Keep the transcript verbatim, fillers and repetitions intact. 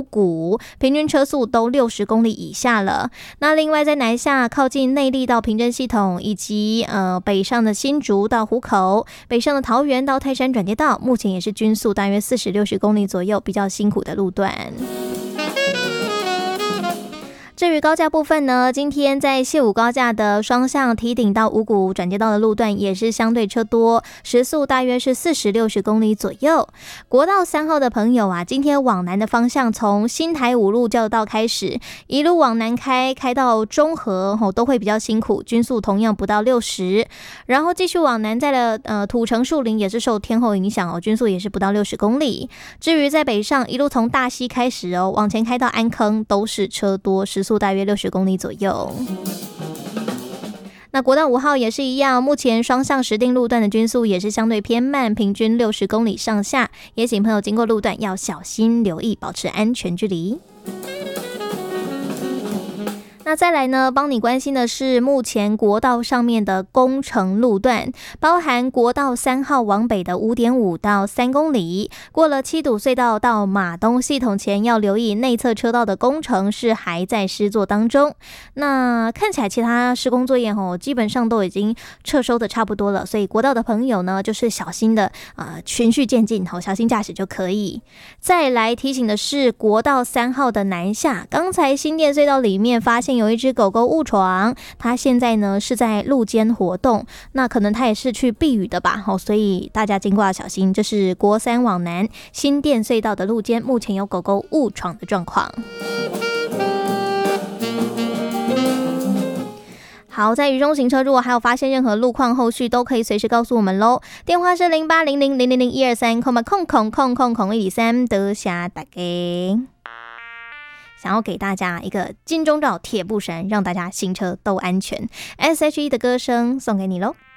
股，平均车速都六十公里以下了。那另外在南下靠近内坜到平镇系统，以及呃北上的新竹到湖口，北上的桃园到泰山转接道，目前也是均速大约四十六十公里左右，比较辛苦的路段。至于高架部分呢，今天在西武高架的双向堤顶到五股转接道的路段也是相对车多，时速大约是四十六十公里左右。国道三号的朋友啊，今天往南的方向从新台五路交流道开始，一路往南开，开到中和、哦、都会比较辛苦，均速同样不到六十。然后继续往南，在了呃土城树林也是受天候影响哦，均速也是不到六十公里。至于在北上，一路从大溪开始哦，往前开到安坑都是车多，时速大约六十公里左右。那国道五号也是一样，目前双向石碇路段的均速也是相对偏慢，平均六十公里上下，也请朋友经过路段要小心留意，保持安全距离。那再来呢，帮你关心的是目前国道上面的工程路段，包含国道三号往北的 五点五 到三公里，过了七堵隧道到马东系统前要留意内侧车道的工程是还在施作当中。那看起来其他施工作业吼基本上都已经撤收的差不多了，所以国道的朋友呢就是小心的呃循序渐进吼，小心驾驶就可以。再来提醒的是国道三号的南下，刚才新店隧道里面发现有一只狗狗误闯，它现在呢是在路肩活动，那可能它也是去避雨的吧，所以大家经过要小心。这是国三往南新店隧道的路肩，目前有狗狗误闯的状况。好，在雨中行车，如果还有发现任何路况，后续都可以随时告诉我们咯。电话是零八零零零零零一二三，空空空空空空一三，多谢大家。想要给大家一个金钟罩铁布衫，让大家行车都安全。S H E 的歌声送给你咯。